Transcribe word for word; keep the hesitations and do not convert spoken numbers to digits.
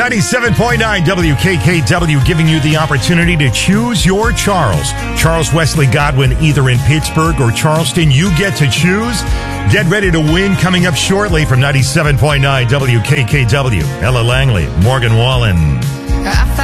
ninety-seven point nine W K K W giving you the opportunity to choose your Charles. Charles Wesley Godwin, either in Pittsburgh or Charleston. You get to choose. Get ready to win coming up shortly from ninety-seven point nine W K K W. Ella Langley, Morgan Wallen.